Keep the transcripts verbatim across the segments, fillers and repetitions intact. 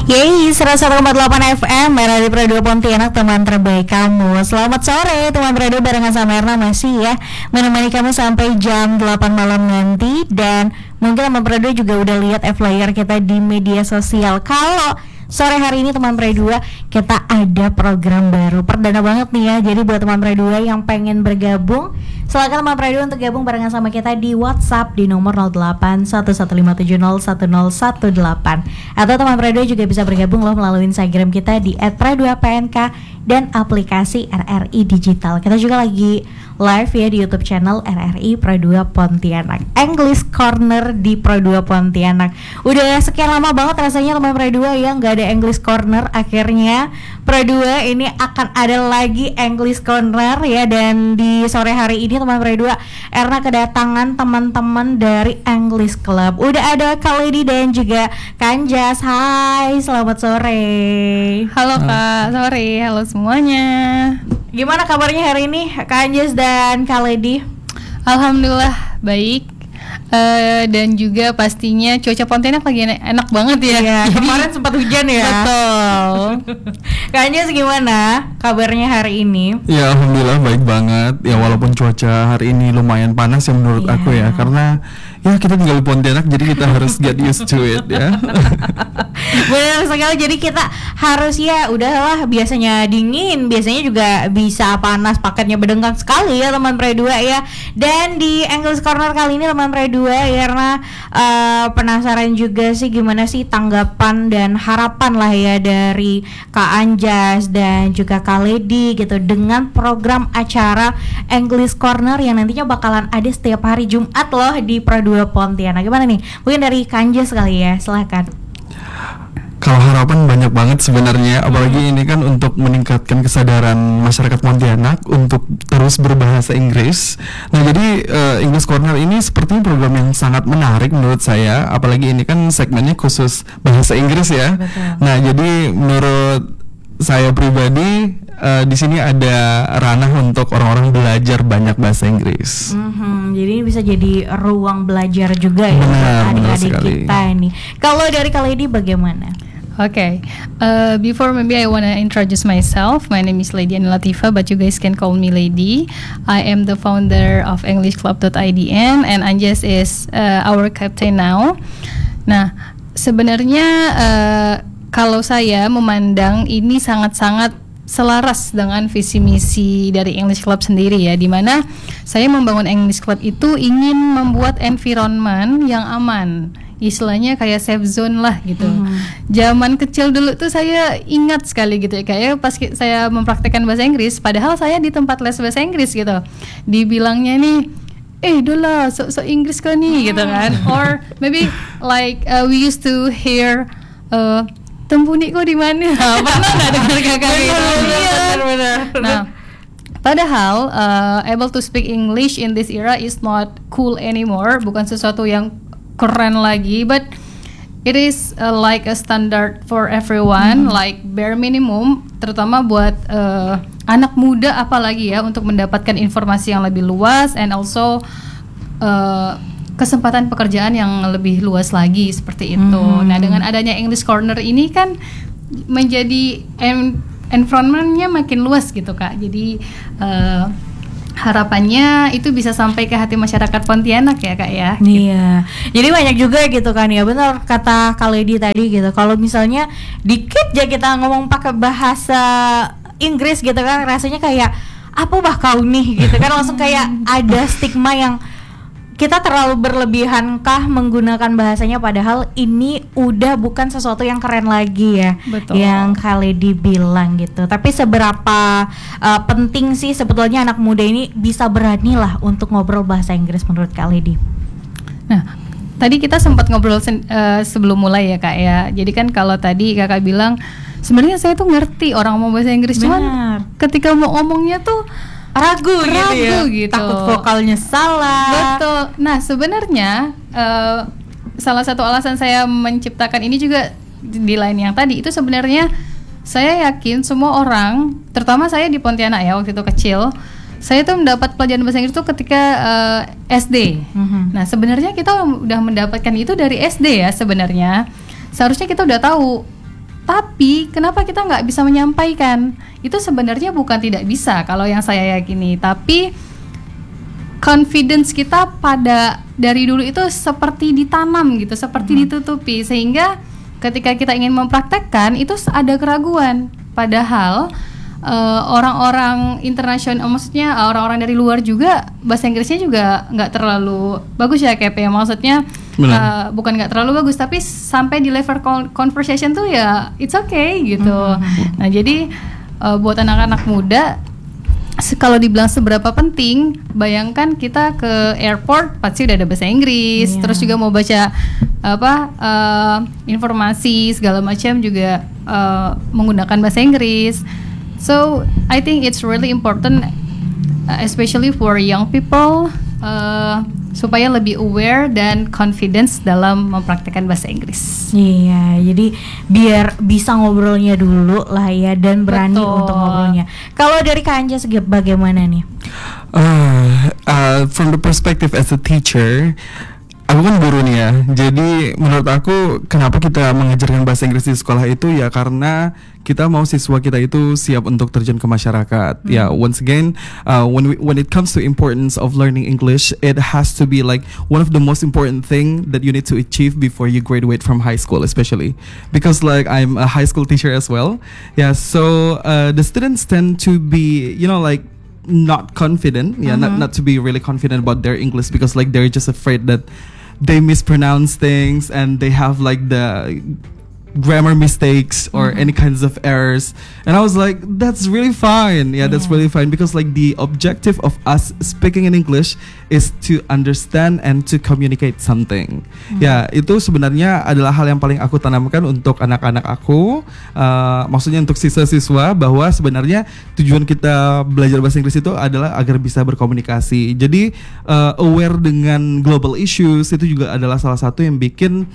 Yeay, seratus satu koma delapan F M Radio Pro dua Pontianak, teman terbaik kamu. Selamat sore teman Radio, barengan sama Erna masih ya menemani kamu sampai jam delapan malam nanti. Dan mungkin teman Pro juga udah lihat flyer kita di media sosial. Kalau sore hari ini teman Pro dua kita ada program baru, perdana banget nih ya. Jadi buat teman Pro dua yang pengen bergabung, silakan teman Pro dua untuk gabung barengan sama kita di WhatsApp di nomor nol delapan satu satu lima tujuh nol satu nol satu delapan. Atau teman Pro dua juga bisa bergabung loh melalui Instagram kita di et pro dua p n k dan aplikasi R R I Digital. Kita juga lagi live ya di YouTube channel R R I Pro dua Pontianak, English Corner di Pro dua Pontianak. Udah sekian lama banget rasanya teman Pro dua ya nggak ada English Corner. Akhirnya Pro dua ini akan ada lagi English Corner ya. Dan di sore hari ini teman Pro dua, Erna kedatangan teman-teman dari English Club. Udah ada Kak Lady dan juga Kanjas. Hai, selamat sore. Halo Kak, sore. Halo semuanya. Gimana kabarnya hari ini Kak Anjas dan Kak Lady? Alhamdulillah baik. Uh, dan juga pastinya cuaca Pontianak lagi enak, enak banget ya. Iya, kemarin sempat hujan ya. Betul. Kak Anjas gimana kabarnya hari ini? Ya alhamdulillah baik banget. Ya walaupun cuaca hari ini lumayan panas ya menurut yeah. aku ya, karena ya kita tinggal di Pontianak jadi kita harus get used to it ya. Benar sekali, jadi kita harus ya udahlah, biasanya dingin, biasanya juga bisa panas, paketnya berdengkang sekali ya teman Pro dua ya. Dan di English Corner kali ini teman Pro dua ya, karena uh, penasaran juga sih gimana sih tanggapan dan harapan lah ya dari Kak Anjas dan juga Kak Lady gitu dengan program acara English Corner yang nantinya bakalan ada setiap hari Jumat loh di Pro dua Pontianak. Gimana nih? Mungkin dari Kak Anjas kali ya, silakan. Kalau harapan banyak banget sebenarnya, apalagi ini kan untuk meningkatkan kesadaran masyarakat Pontianak untuk terus berbahasa Inggris. Nah jadi uh, English Corner ini sepertinya program yang sangat menarik menurut saya, apalagi ini kan segmennya khusus bahasa Inggris ya. Betul. Nah jadi menurut saya pribadi uh, di sini ada ranah untuk orang-orang belajar banyak bahasa Inggris. Mm-hmm. Jadi ini bisa jadi ruang belajar juga ya benar, untuk adik-adik benar kita ini. Kalau dari Kak Lady bagaimana? Okay, uh, before maybe I want to introduce myself. My name is Lady Anila Latifa, but you guys can call me Lady. I am the founder of english club dot I D N and Anjas is uh, our captain now. Nah, sebenarnya uh, kalau saya memandang ini sangat-sangat selaras dengan visi misi dari English Club sendiri ya, di mana saya membangun English Club itu ingin membuat environment yang aman. Istilahnya kayak safe zone lah gitu. Hmm. Zaman kecil dulu tuh saya ingat sekali gitu ya, kayak pas saya mempraktekkan bahasa Inggris, padahal saya di tempat les bahasa Inggris gitu, dibilangnya nih, eh dola sok-sok Inggris kan nih gitu kan. Or maybe like uh, we used to hear uh, Tempuni kok di mana? Pernah nggak dengar kakak gitu? Benar-benar. Nah, padahal uh, able to speak English in this era is not cool anymore, bukan sesuatu yang keren lagi, but it is uh, like a standard for everyone, hmm. like bare minimum, terutama buat uh, anak muda apalagi ya, untuk mendapatkan informasi yang lebih luas and also uh, kesempatan pekerjaan yang lebih luas lagi seperti itu. Hmm. Nah, dengan adanya English Corner ini kan menjadi en- environment-nya makin luas gitu Kak. Jadi uh, harapannya itu bisa sampai ke hati masyarakat Pontianak ya Kak ya. Iya. Jadi banyak juga gitu kan ya, benar kata Kak Lady tadi gitu. Kalau misalnya dikit aja kita ngomong pakai bahasa Inggris gitu kan, rasanya kayak apa bah kau nih gitu kan, langsung kayak ada stigma yang kita terlalu berlebihankah menggunakan bahasanya, padahal ini udah bukan sesuatu yang keren lagi ya. Betul. Yang Kak Lady bilang gitu. Tapi seberapa uh, penting sih sebetulnya anak muda ini bisa berani lah untuk ngobrol bahasa Inggris menurut Kak Lady? Nah, tadi kita sempat ngobrol sen- uh, sebelum mulai ya Kak ya. Jadi kan kalau tadi Kakak bilang sebenarnya saya tuh ngerti orang ngomong bahasa Inggris, benar, cuman ketika mau ngomongnya tuh ragu, ragu gitu, ya. gitu, takut vokalnya salah. Betul. Nah sebenarnya uh, salah satu alasan saya menciptakan ini juga di lain yang tadi itu, sebenarnya saya yakin semua orang, terutama saya di Pontianak ya waktu itu kecil, saya tuh mendapat pelajaran bahasa Inggris itu ketika uh, S D. Mm-hmm. Nah sebenarnya kita udah mendapatkan itu dari S D ya sebenarnya. Seharusnya kita udah tahu Tapi kenapa kita nggak bisa menyampaikan? Itu sebenarnya bukan tidak bisa kalau yang saya yakini, tapi confidence kita pada dari dulu itu seperti ditanam gitu, seperti hmm. ditutupi, sehingga ketika kita ingin mempraktekkan itu ada keraguan. Padahal uh, orang-orang internasional, maksudnya uh, orang-orang dari luar juga bahasa Inggrisnya juga nggak terlalu bagus ya, kayak ya maksudnya uh, bukan nggak terlalu bagus, tapi sampai di level conversation tuh ya it's okay gitu. Mm-hmm. Nah jadi uh, buat anak-anak muda, kalau dibilang seberapa penting, bayangkan kita ke airport pasti udah ada bahasa Inggris, yeah. terus juga mau baca apa uh, informasi segala macam juga uh, menggunakan bahasa Inggris. So I think it's really important, uh, especially for young people, uh, supaya lebih aware dan confidence dalam mempraktikkan bahasa Inggris. Iya, jadi biar bisa ngobrolnya dulu lah ya, dan berani Betul. untuk ngobrolnya. Kalau dari Kak Anja bagaimana nih? Uh, uh, from the perspective as a teacher, aku kan guru nih ya. Jadi menurut aku kenapa kita mengajarkan bahasa Inggris di sekolah itu ya karena kita mau siswa kita itu siap untuk terjun ke masyarakat. Hmm. Ya, yeah, once again, uh, when we, when it comes to importance of learning English, it has to be like one of the most important thing that you need to achieve before you graduate from high school, especially because like I'm a high school teacher as well. Yeah, so uh, the students tend to be, you know, like not confident. Yeah, uh-huh. not not to be really confident about their English because like they're just afraid that they mispronounce things and they have like the grammar mistakes or mm-hmm. any kinds of errors, and I was like, that's really fine. Yeah, yeah, that's really fine because like the objective of us speaking in English is to understand and to communicate something. Mm-hmm. Ya, itu sebenarnya adalah hal yang paling aku tanamkan untuk anak-anak aku, uh, maksudnya untuk siswa-siswa, bahwa sebenarnya tujuan kita belajar bahasa Inggris itu adalah agar bisa berkomunikasi. Jadi uh, aware dengan global issues itu juga adalah salah satu yang bikin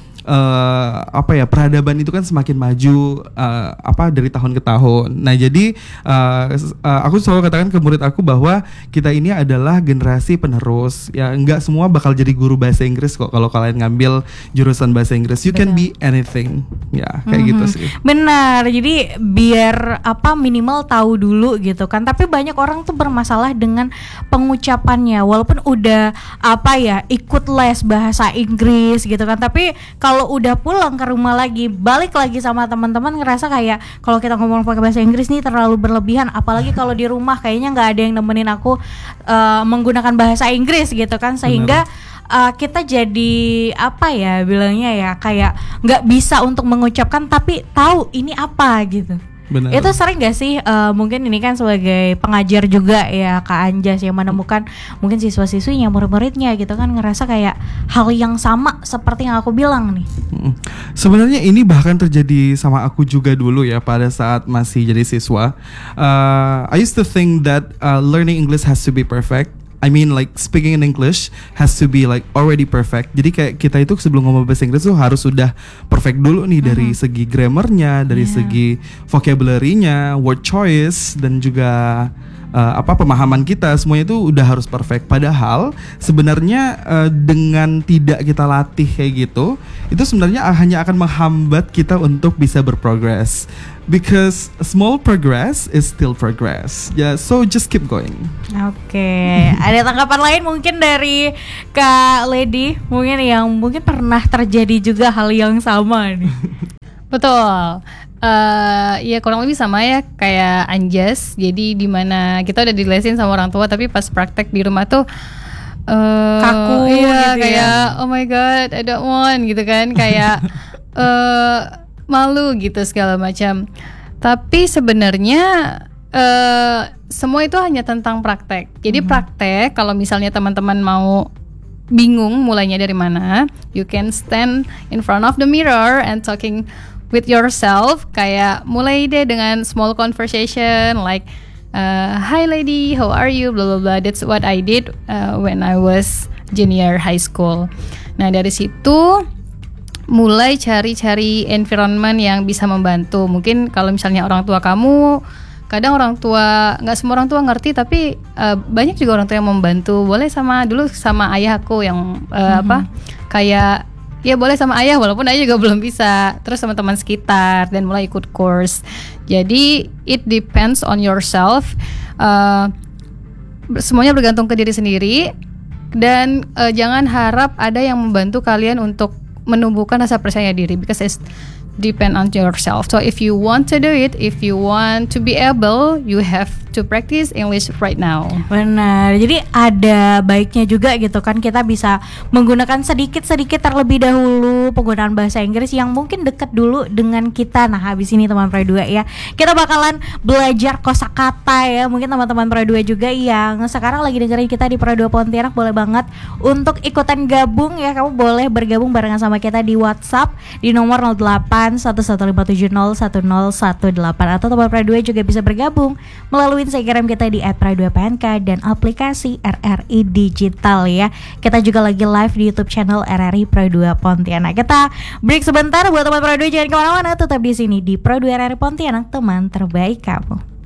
Uh, apa ya, peradaban itu kan semakin maju uh, apa dari tahun ke tahun. Nah jadi uh, uh, aku selalu katakan ke murid aku bahwa kita ini adalah generasi penerus. Ya, nggak semua bakal jadi guru bahasa Inggris kok kalau kalian ngambil jurusan bahasa Inggris. You Benar. Can be anything. Ya kayak mm-hmm. gitu sih. Benar. Jadi biar apa minimal tahu dulu gitu kan. Tapi banyak orang tuh bermasalah dengan pengucapannya. Walaupun udah apa ya ikut les bahasa Inggris gitu kan. Tapi kalau kalau udah pulang ke rumah lagi, balik lagi sama teman-teman, ngerasa kayak kalau kita ngomong pakai bahasa Inggris nih terlalu berlebihan. Apalagi kalau di rumah kayaknya nggak ada yang nemenin aku uh, menggunakan bahasa Inggris gitu kan, sehingga uh, kita jadi apa ya bilangnya ya, kayak nggak bisa untuk mengucapkan tapi tahu ini apa gitu. Benar. Itu sering gak sih, uh, mungkin ini kan sebagai pengajar juga ya Kak Anjas, yang menemukan mungkin siswa-siswinya, murid-muridnya gitu kan ngerasa kayak hal yang sama seperti yang aku bilang nih. Hmm. Sebenarnya ini bahkan terjadi sama aku juga dulu ya pada saat masih jadi siswa. uh, I used to think that uh, learning English has to be perfect. I mean like speaking in English has to be like already perfect. Jadi kayak kita itu sebelum ngomong bahasa Inggris tuh harus sudah perfect dulu nih, dari uh-huh. segi grammarnya, dari yeah. segi vocabulary-nya, word choice, dan juga uh, apa pemahaman kita, semuanya itu udah harus perfect. Padahal sebenarnya uh, dengan tidak kita latih kayak gitu, itu sebenarnya hanya akan menghambat kita untuk bisa berprogres. Because small progress is still progress. Yeah, so just keep going. Oke, okay. Ada tanggapan lain mungkin dari Kak Lady, mungkin yang mungkin pernah terjadi juga hal yang sama nih. Betul. Uh, ya kurang lebih sama ya kayak Anjas. Jadi di mana kita udah dilesin sama orang tua, tapi pas praktek di rumah tuh uh, kaku iya, gitu kayak ya. Oh my god, I don't want gitu kan, kayak uh, malu gitu segala macam. Tapi sebenarnya uh, semua itu hanya tentang praktek. Jadi mm-hmm. praktek, kalau misalnya teman-teman mau bingung mulainya dari mana, you can stand in front of the mirror and talking with yourself. Kayak mulai deh dengan small conversation like uh, hi lady, how are you, blah blah blah. That's what I did uh, when I was junior high school. Nah dari situ mulai cari-cari environment yang bisa membantu. Mungkin kalau misalnya orang tua kamu, kadang orang tua, nggak semua orang tua ngerti, tapi uh, banyak juga orang tua yang membantu. Boleh sama dulu sama ayah aku yang uh, mm-hmm. apa kayak ya boleh sama ayah, walaupun ayah juga belum bisa. Terus sama teman sekitar, dan mulai ikut course. Jadi it depends on yourself. Uh, semuanya bergantung ke diri sendiri. Dan uh, jangan harap ada yang membantu kalian untuk menumbuhkan rasa percaya diri, because it's depend on yourself. So if you want to do it, if you want to be able, you have to practice English right now. Benar. Jadi ada baiknya juga gitu kan, kita bisa menggunakan sedikit-sedikit terlebih dahulu penggunaan bahasa Inggris yang mungkin dekat dulu dengan kita. Nah, habis ini teman Pro dua ya, kita bakalan belajar kosakata ya. Mungkin teman-teman Pro dua juga yang sekarang lagi dengerin kita di Pro dua Pontianak, boleh banget untuk ikutan gabung ya. Kamu boleh bergabung barengan sama kita di WhatsApp di nomor nol delapan satu satu lima tujuh nol satu nol satu delapan, atau teman Pro dua juga bisa bergabung melalui Instagram kita di et pro dua p n k dan aplikasi R R I Digital ya. Kita juga lagi live di YouTube channel R R I Pro dua Pontianak. Kita break sebentar buat teman Pro dua, jangan kemana-mana, tetap di sini di Pro dua R R I Pontianak, teman terbaik kamu.